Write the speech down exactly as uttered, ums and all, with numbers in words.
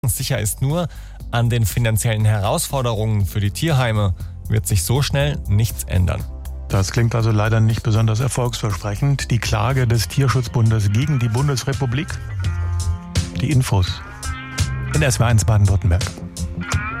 Sicher ist nur, an den finanziellen Herausforderungen für die Tierheime wird sich so schnell nichts ändern. Das klingt also leider nicht besonders erfolgsversprechend. Die Klage des Tierschutzbundes gegen die Bundesrepublik? Die Infos in S W R eins Baden-Württemberg.